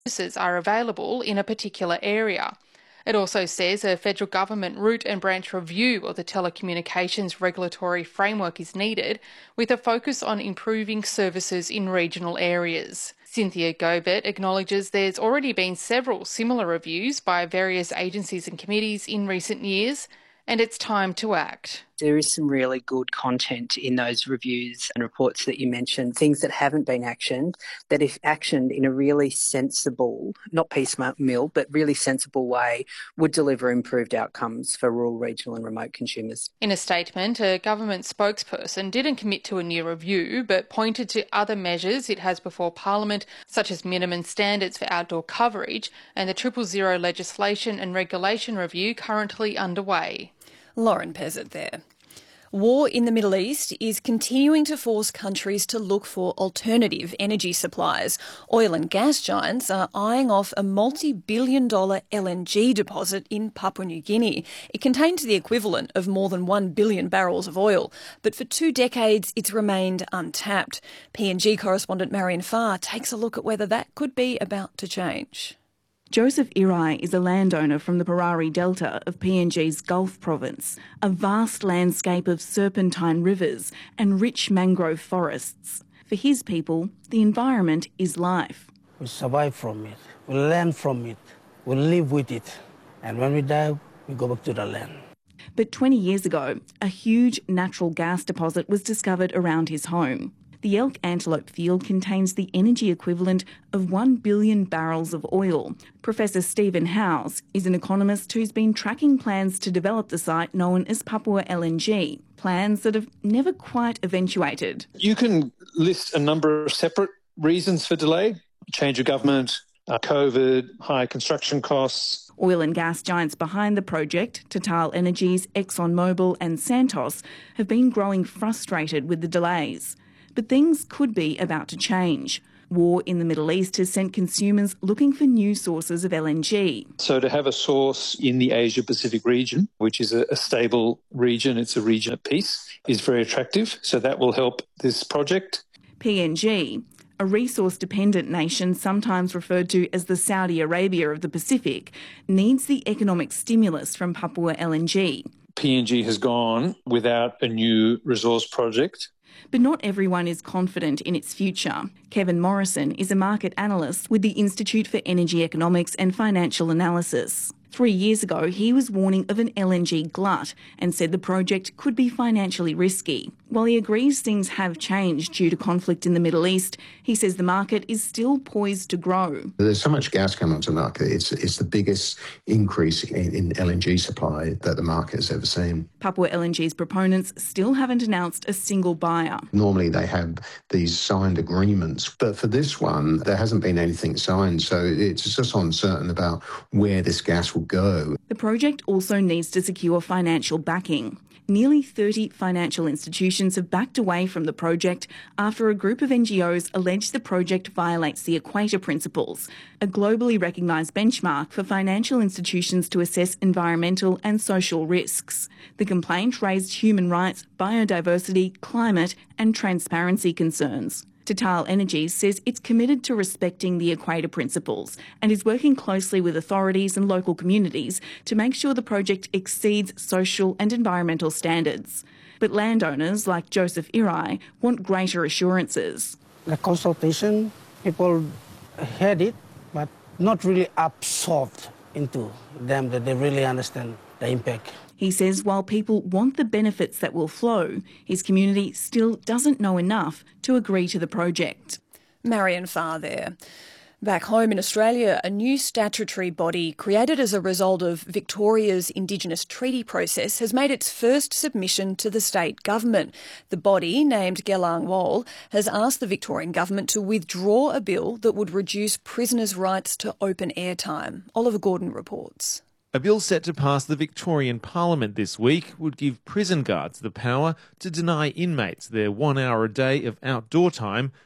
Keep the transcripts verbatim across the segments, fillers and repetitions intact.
services are available in a particular area. It also says a federal government root and branch review of the telecommunications regulatory framework is needed, with a focus on improving services in regional areas. Cynthia Gobert acknowledges there's already been several similar reviews by various agencies and committees in recent years, and it's time to act. There is some really good content in those reviews and reports that you mentioned, things that haven't been actioned, that if actioned in a really sensible, not piecemeal, but really sensible way, would deliver improved outcomes for rural, regional and remote consumers. In a statement, a government spokesperson didn't commit to a new review, but pointed to other measures it has before Parliament, such as minimum standards for outdoor coverage and the Triple Zero legislation and regulation review currently underway. Lauren Pezzett there. War in the Middle East is continuing to force countries to look for alternative energy supplies. Oil and gas giants are eyeing off a multi-billion dollar L N G deposit in Papua New Guinea. It contains the equivalent of more than one billion barrels of oil, but for two decades it's remained untapped. P N G correspondent Marion Farr takes a look at whether that could be about to change. Joseph Irai is a landowner from the Parari Delta of P N G's Gulf Province, a vast landscape of serpentine rivers and rich mangrove forests. For his people, the environment is life. We survive from it, we learn from it, we live with it, and when we die, we go back to the land. But twenty years ago, a huge natural gas deposit was discovered around his home. The Elk Antelope field contains the energy equivalent of one billion barrels of oil. Professor Stephen Howes is an economist who's been tracking plans to develop the site known as Papua L N G, plans that have never quite eventuated. You can list a number of separate reasons for delay: change of government, uh, COVID, high construction costs. Oil and gas giants behind the project, Total Energies, ExxonMobil and Santos, have been growing frustrated with the delays. But things could be about to change. War in the Middle East has sent consumers looking for new sources of L N G. So to have a source in the Asia-Pacific region, which is a, a stable region, it's a region of peace, is very attractive. So that will help this project. P N G, a resource-dependent nation sometimes referred to as the Saudi Arabia of the Pacific, needs the economic stimulus from Papua L N G. P N G has gone without a new resource project. But not everyone is confident in its future. Kevin Morrison is a market analyst with the Institute for Energy Economics and Financial Analysis. Three years ago, he was warning of an L N G glut and said the project could be financially risky. While he agrees things have changed due to conflict in the Middle East, he says the market is still poised to grow. There's so much gas coming onto the market. It's, it's the biggest increase in, in L N G supply that the market has ever seen. Papua L N G's proponents still haven't announced a single buyer. Normally they have these signed agreements, but for this one, there hasn't been anything signed, so it's just uncertain about where this gas will go. The project also needs to secure financial backing. Nearly thirty financial institutions have backed away from the project after a group of N G Os allege the project violates the Equator Principles, a globally recognised benchmark for financial institutions to assess environmental and social risks. The complaint raised human rights, biodiversity, climate and transparency concerns. Total Energies says it's committed to respecting the Equator Principles and is working closely with authorities and local communities to make sure the project exceeds social and environmental standards. But landowners like Joseph Irai want greater assurances. The consultation, people heard it, but not really absorbed into them that they really understand the impact. He says while people want the benefits that will flow, his community still doesn't know enough to agree to the project. Marion Farr there. Back home in Australia, a new statutory body created as a result of Victoria's Indigenous treaty process has made its first submission to the state government. The body, named Gelang Wol, has asked the Victorian government to withdraw a bill that would reduce prisoners' rights to open air time. Oliver Gordon reports. A bill set to pass the Victorian Parliament this week would give prison guards the power to deny inmates their one hour a day of outdoor time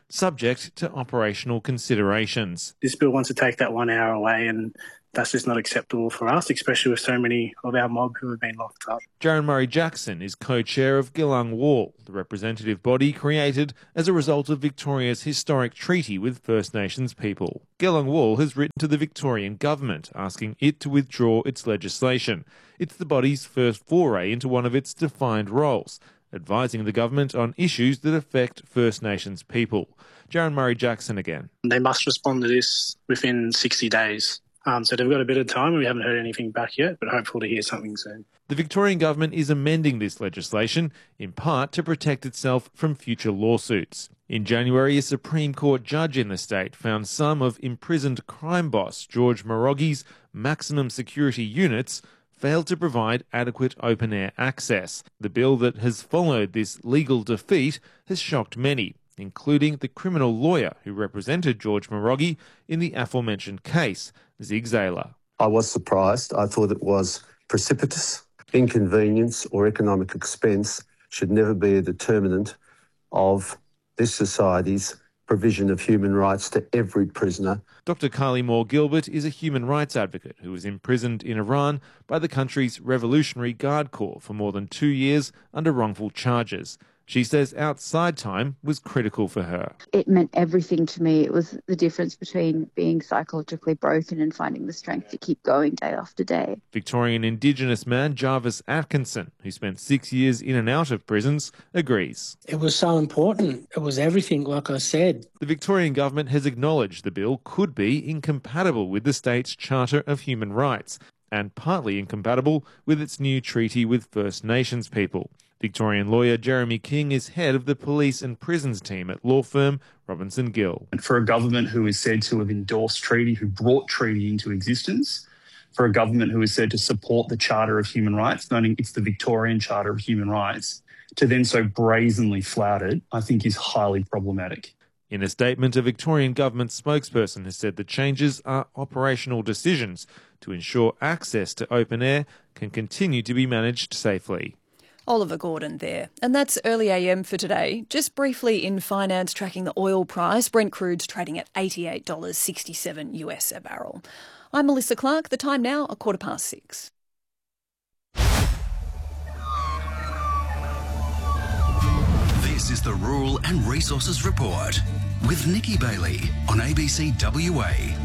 subject to operational considerations. This bill wants to take that one hour away, and that's just not acceptable for us, especially with so many of our mob who have been locked up. Jaron Murray-Jackson is co-chair of Gillang Wall, the representative body created as a result of Victoria's historic treaty with First Nations people. Gillang Wall has written to the Victorian government asking it to withdraw its legislation. It's the body's first foray into one of its defined roles, advising the government on issues that affect First Nations people. Jaron Murray-Jackson again. They must respond to this within sixty days. Um, so they've got a bit of time. We haven't heard anything back yet, but hopeful to hear something soon. The Victorian government is amending this legislation, in part to protect itself from future lawsuits. In January, a Supreme Court judge in the state found some of imprisoned crime boss George Moroghi's maximum security units failed to provide adequate open-air access. The bill that has followed this legal defeat has shocked many, including the criminal lawyer who represented George Moroghi in the aforementioned case, Zig Zayler. I was surprised. I thought it was precipitous. Inconvenience or economic expense should never be a determinant of this society's provision of human rights to every prisoner. Doctor Carly Moore-Gilbert is a human rights advocate who was imprisoned in Iran by the country's Revolutionary Guard Corps for more than two years under wrongful charges. She says outside time was critical for her. It meant everything to me. It was the difference between being psychologically broken and finding the strength to keep going day after day. Victorian Indigenous man Jarvis Atkinson, who spent six years in and out of prisons, agrees. It was so important. It was everything, like I said. The Victorian government has acknowledged the bill could be incompatible with the state's Charter of Human Rights and partly incompatible with its new treaty with First Nations people. Victorian lawyer Jeremy King is head of the police and prisons team at law firm Robinson Gill. And for a government who is said to have endorsed treaty, who brought treaty into existence, for a government who is said to support the Charter of Human Rights, noting it's the Victorian Charter of Human Rights, to then so brazenly flout it, I think is highly problematic. In a statement, a Victorian government spokesperson has said the changes are operational decisions to ensure access to open air can continue to be managed safely. Oliver Gordon there. And that's Early A M for today. Just briefly in finance, tracking the oil price, Brent crude's trading at eighty-eight dollars sixty-seven US a barrel. I'm Melissa Clark. The time now, a quarter past six. This is the Rural and Resources Report with Nikki Bailey on A B C W A.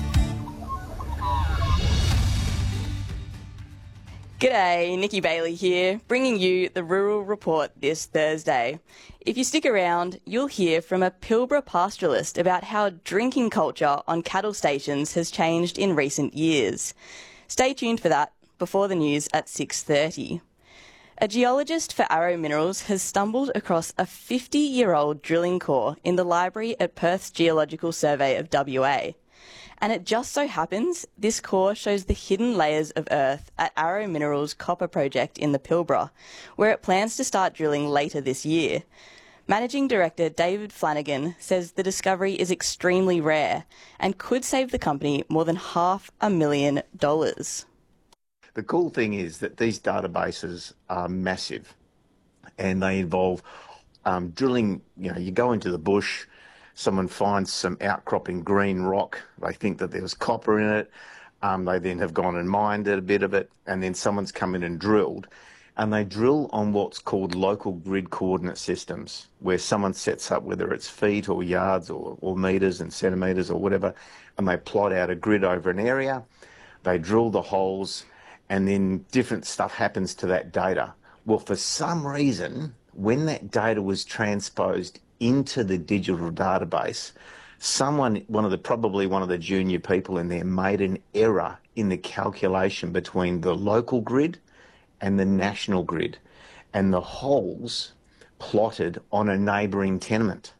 G'day, Nikki Bailey here, bringing you the Rural Report this Thursday. If you stick around, you'll hear from a Pilbara pastoralist about how drinking culture on cattle stations has changed in recent years. Stay tuned for that before the news at six thirty. A geologist for Arrow Minerals has stumbled across a fifty-year-old drilling core in the library at Perth's Geological Survey of W A. And it just so happens this core shows the hidden layers of earth at Arrow Minerals' copper project in the Pilbara, where it plans to start drilling later this year. Managing Director David Flanagan says the discovery is extremely rare and could save the company more than half a million dollars. The cool thing is that these databases are massive and they involve um, drilling. You know, you go into the bush, someone finds some outcropping green rock, they think that there was copper in it, um, they then have gone and mined it, a bit of it, and then someone's come in and drilled. And they drill on what's called local grid coordinate systems, where someone sets up, whether it's feet or yards or, or metres and centimetres or whatever, and they plot out a grid over an area, they drill the holes, and then different stuff happens to that data. Well, for some reason, when that data was transposed into the digital database, someone, one of the, probably one of the junior people in there made an error in the calculation between the local grid and the national grid, and the holes plotted on a neighbouring tenement.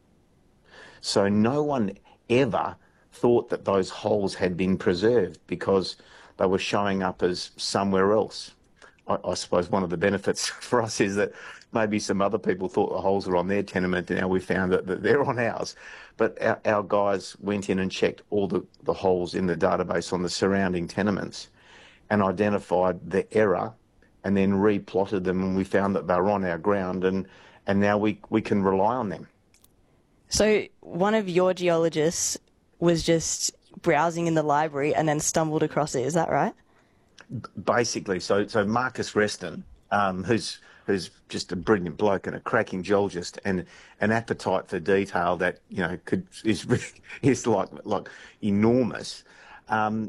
So no one ever thought that those holes had been preserved because they were showing up as somewhere else. I, I suppose one of the benefits for us is that maybe some other people thought the holes were on their tenement and now we found that, that they're on ours. But our, our guys went in and checked all the, the holes in the database on the surrounding tenements and identified the error and then replotted them, and we found that they were on our ground, and, and now we, we can rely on them. So one of your geologists was just browsing in the library and then stumbled across it. Is that right? Basically, so so Marcus Reston, um, who's who's just a brilliant bloke and a cracking geologist, and an appetite for detail that you know could is is like like enormous. Um,